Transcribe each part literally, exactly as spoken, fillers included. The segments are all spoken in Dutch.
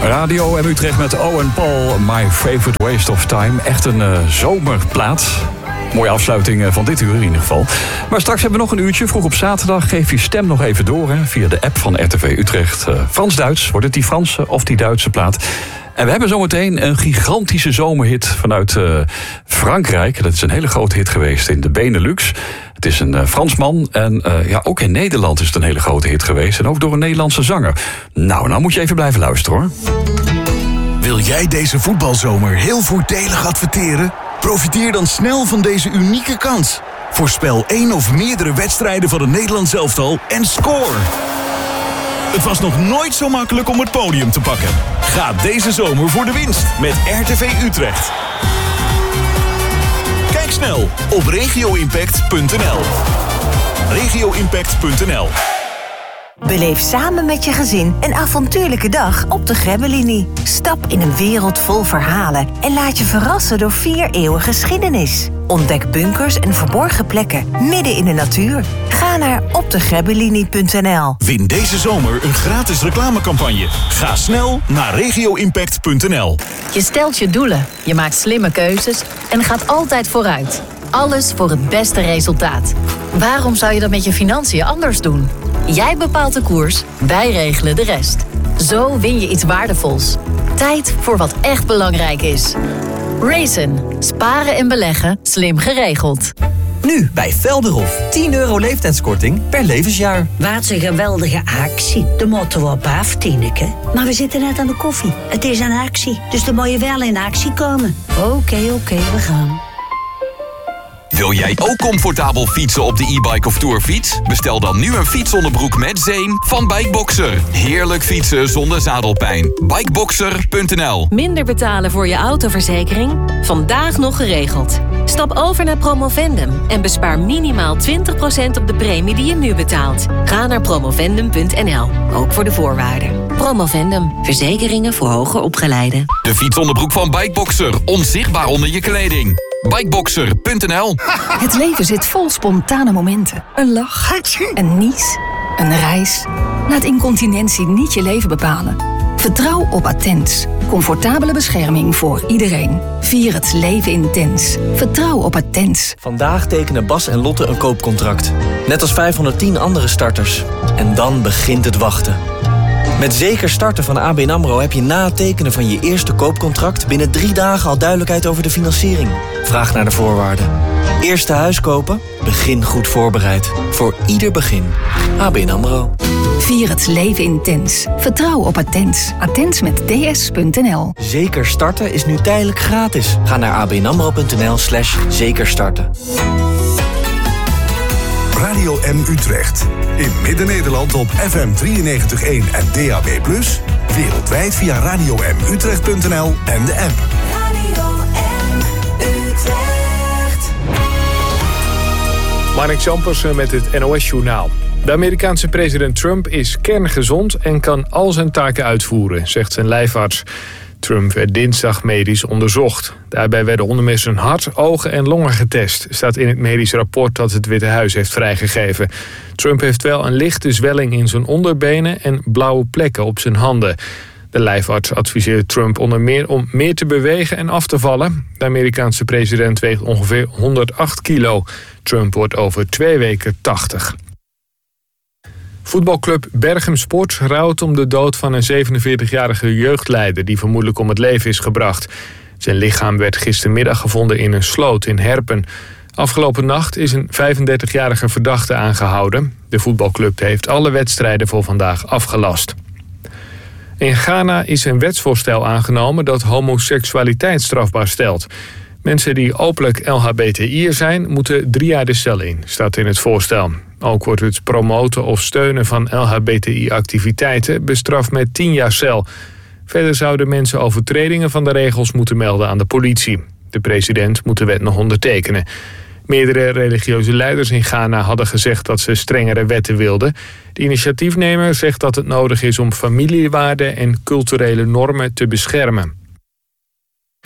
Radio M Utrecht met Owen Paul, My Favorite Waste of Time. Echt een uh, zomerplaat. Mooie afsluiting van dit uur in ieder geval. Maar straks hebben we nog een uurtje. Vroeg op zaterdag geef je stem nog even door hè, via de app van R T V Utrecht. Uh, Frans-Duits, wordt het die Franse of die Duitse plaat? En we hebben zometeen een gigantische zomerhit vanuit uh, Frankrijk. Dat is een hele grote hit geweest in de Benelux. Het is een uh, Fransman en uh, ja, ook in Nederland is het een hele grote hit geweest. En ook door een Nederlandse zanger. Nou, nou moet je even blijven luisteren hoor. Wil jij deze voetbalzomer heel voordelig adverteren? Profiteer dan snel van deze unieke kans. Voorspel één of meerdere wedstrijden van het Nederlands elftal en score! Het was nog nooit zo makkelijk om het podium te pakken. Ga deze zomer voor de winst met R T V Utrecht. Kijk snel op regio impact punt n l. regio impact punt n l. Beleef samen met je gezin een avontuurlijke dag op de Grebbelinie. Stap in een wereld vol verhalen en laat je verrassen door vier eeuwen geschiedenis. Ontdek bunkers en verborgen plekken midden in de natuur. Ga naar op de grebbelinie punt n l. Win deze zomer een gratis reclamecampagne. Ga snel naar regio impact punt n l. Je stelt je doelen, je maakt slimme keuzes en gaat altijd vooruit. Alles voor het beste resultaat. Waarom zou je dat met je financiën anders doen? Jij bepaalt de koers, wij regelen de rest. Zo win je iets waardevols. Tijd voor wat echt belangrijk is. Raisin. Sparen en beleggen. Slim geregeld. Nu bij Velderhof. tien euro leeftijdskorting per levensjaar. Wat een geweldige actie. De moeten we op af, Tineke. Maar we zitten net aan de koffie. Het is een actie, dus dan moet je wel in actie komen. Oké, okay, oké, okay, we gaan. Wil jij ook comfortabel fietsen op de e-bike of tourfiets? Bestel dan nu een fietsonderbroek met zeem van Bikeboxer. Heerlijk fietsen zonder zadelpijn. Bikeboxer punt n l. Minder betalen voor je autoverzekering? Vandaag nog geregeld. Stap over naar Promovendum en bespaar minimaal twintig procent op de premie die je nu betaalt. Ga naar promovendum punt n l, ook voor de voorwaarden. Promovendum, verzekeringen voor hoger opgeleiden. De fietsonderbroek van Bikeboxer, onzichtbaar onder je kleding. Bikeboxer punt n l. Het leven zit vol spontane momenten. Een lach, een nies, een reis. Laat incontinentie niet je leven bepalen. Vertrouw op Attens. Comfortabele bescherming voor iedereen. Vier het leven intens. Vertrouw op Attens. Vandaag tekenen Bas en Lotte een koopcontract. Net als vijfhonderdtien andere starters. En dan begint het wachten. Met Zeker Starten van A B N AMRO heb je na het tekenen van je eerste koopcontract binnen drie dagen al duidelijkheid over de financiering. Vraag naar de voorwaarden. Eerste huis kopen? Begin goed voorbereid. Voor ieder begin. A B N AMRO. Vier het leven intens. Vertrouw op Attens. Attens met d s punt n l. Zeker Starten is nu tijdelijk gratis. Ga naar abnamro punt n l slash zekerstarten. Radio M Utrecht. In Midden-Nederland op F M drieënnegentig komma één en D A B plus. Wereldwijd via radio m utrecht punt n l en de app. Radio M Utrecht. Mark Champersen met het N O S-journaal. De Amerikaanse president Trump is kerngezond en kan al zijn taken uitvoeren, zegt zijn lijfarts. Trump werd dinsdag medisch onderzocht. Daarbij werden onder meer zijn hart, ogen en longen getest, staat in het medisch rapport dat het Witte Huis heeft vrijgegeven. Trump heeft wel een lichte zwelling in zijn onderbenen en blauwe plekken op zijn handen. De lijfarts adviseert Trump onder meer om meer te bewegen en af te vallen. De Amerikaanse president weegt ongeveer honderdacht kilo. Trump wordt over twee weken tachtig. Voetbalclub Berchem Sport rouwt om de dood van een zevenenveertigjarige jeugdleider die vermoedelijk om het leven is gebracht. Zijn lichaam werd gistermiddag gevonden in een sloot in Herpen. Afgelopen nacht is een vijfendertigjarige verdachte aangehouden. De voetbalclub heeft alle wedstrijden voor vandaag afgelast. In Ghana is een wetsvoorstel aangenomen dat homoseksualiteit strafbaar stelt. Mensen die openlijk L H B T I'er zijn, moeten drie jaar de cel in, staat in het voorstel. Ook wordt het promoten of steunen van L H B T I-activiteiten bestraft met tien jaar cel. Verder zouden mensen overtredingen van de regels moeten melden aan de politie. De president moet de wet nog ondertekenen. Meerdere religieuze leiders in Ghana hadden gezegd dat ze strengere wetten wilden. De initiatiefnemer zegt dat het nodig is om familiewaarden en culturele normen te beschermen.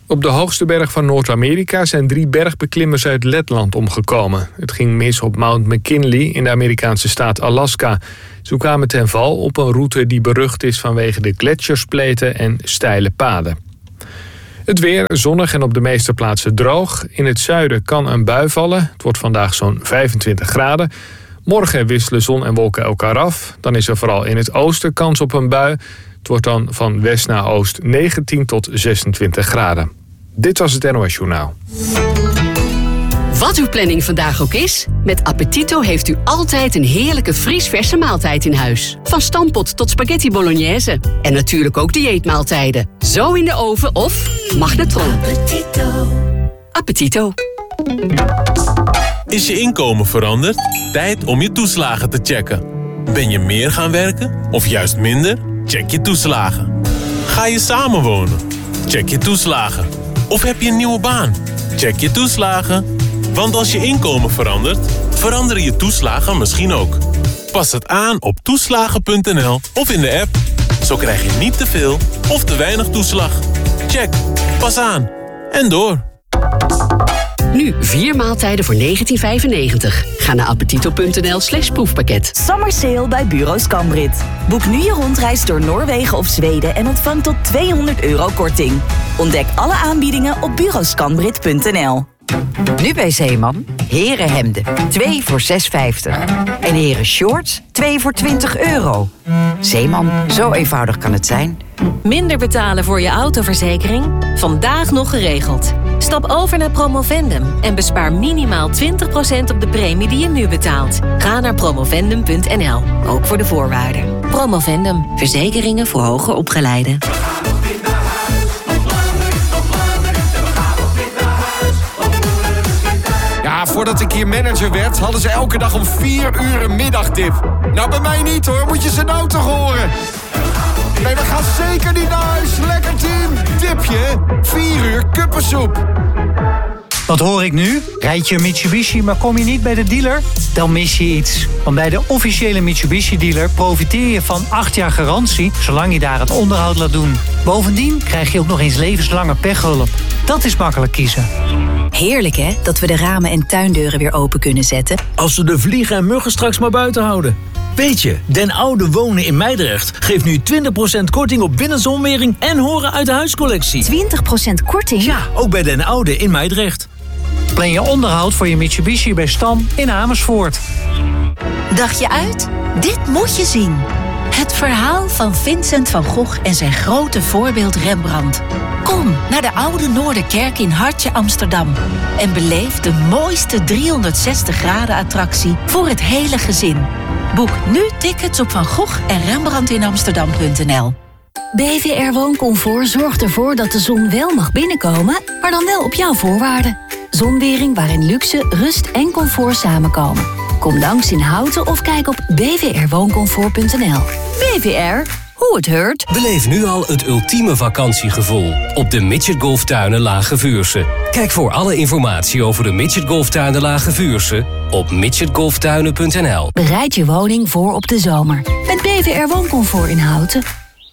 Op de hoogste berg van Noord-Amerika zijn drie bergbeklimmers uit Letland omgekomen. Het ging mis op Mount McKinley in de Amerikaanse staat Alaska. Ze kwamen ten val op een route die berucht is vanwege de gletsjerspleten en steile paden. Het weer zonnig en op de meeste plaatsen droog. In het zuiden kan een bui vallen. Het wordt vandaag zo'n vijfentwintig graden. Morgen wisselen zon en wolken elkaar af. Dan is er vooral in het oosten kans op een bui. Het wordt dan van west naar oost negentien tot zesentwintig graden. Dit was het N O S Journaal. Wat uw planning vandaag ook is, met Appetito heeft u altijd een heerlijke vriesverse maaltijd in huis. Van stampot tot spaghetti bolognese. En natuurlijk ook dieetmaaltijden. Zo in de oven of magnetron. Appetito. Appetito. Is je inkomen veranderd? Tijd om je toeslagen te checken. Ben je meer gaan werken of juist minder? Check je toeslagen. Ga je samenwonen? Check je toeslagen. Of heb je een nieuwe baan? Check je toeslagen. Want als je inkomen verandert, veranderen je toeslagen misschien ook. Pas het aan op toeslagen punt n l of in de app. Zo krijg je niet te veel of te weinig toeslag. Check. Pas aan. En door. Nu vier maaltijden voor negentien vijfennegentig. Ga naar appetito punt n l slash proefpakket. Summer sale bij Bureau Scanbrit. Boek nu je rondreis door Noorwegen of Zweden en ontvang tot tweehonderd euro korting. Ontdek alle aanbiedingen op bureau scanbrit punt n l. Nu bij Zeeman, herenhemden, twee voor zes vijftig. En heren shorts, twee voor twintig euro. Zeeman, zo eenvoudig kan het zijn. Minder betalen voor je autoverzekering? Vandaag nog geregeld. Stap over naar Promovendum en bespaar minimaal twintig procent op de premie die je nu betaalt. Ga naar promovendum punt n l, ook voor de voorwaarden. Promovendum, verzekeringen voor hoger opgeleiden. Ja, voordat ik hier manager werd, hadden ze elke dag om vier uur een middagdip. Nou, bij mij niet hoor, moet je ze nou toch horen? Nee, we gaan zeker niet naar huis. Lekker team. Dipje, vier uur kuppensoep. Wat hoor ik nu? Rijd je een Mitsubishi, maar kom je niet bij de dealer? Dan mis je iets. Want bij de officiële Mitsubishi-dealer profiteer je van acht jaar garantie, zolang je daar het onderhoud laat doen. Bovendien krijg je ook nog eens levenslange pechhulp. Dat is makkelijk kiezen. Heerlijk hè, dat we de ramen en tuindeuren weer open kunnen zetten. Als we de vliegen en muggen straks maar buiten houden. Weet je, Den Oude Wonen in Meidrecht geeft nu twintig procent korting op binnenzonwering en horen uit de huiscollectie. twintig procent korting? Ja, ook bij Den Oude in Meidrecht. Plan je onderhoud voor je Mitsubishi bij Stam in Amersfoort. Dacht je uit? Dit moet je zien. Het verhaal van Vincent van Gogh en zijn grote voorbeeld Rembrandt. Kom naar de Oude Noorderkerk in Hartje Amsterdam en beleef de mooiste driehonderdzestig graden attractie voor het hele gezin. Boek nu tickets op Van Gogh en Rembrandt in Amsterdam punt n l. B V R Wooncomfort zorgt ervoor dat de zon wel mag binnenkomen, maar dan wel op jouw voorwaarden. Zonwering waarin luxe, rust en comfort samenkomen. Kom langs in Houten of kijk op b v r wooncomfort punt n l. B V R, hoe het heurt. Beleef nu al het ultieme vakantiegevoel op de Midget Golftuinen Lage Vuursche. Kijk voor alle informatie over de Midget Golftuinen Lage Vuursche op midget golftuinen punt n l. Bereid je woning voor op de zomer met B V R Wooncomfort in Houten.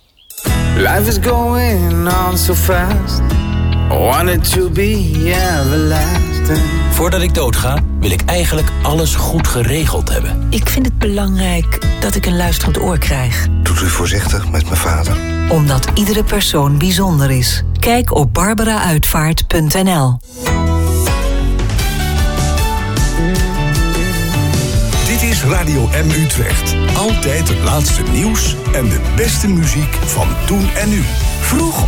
Life is going on so fast. I want it to be everlasting. Voordat ik doodga, wil ik eigenlijk alles goed geregeld hebben. Ik vind het belangrijk dat ik een luisterend oor krijg. Doet u voorzichtig met mijn vader? Omdat iedere persoon bijzonder is. Kijk op barbara uitvaart punt n l. Dit is Radio M Utrecht. Altijd het laatste nieuws en de beste muziek van toen en nu. Vroeg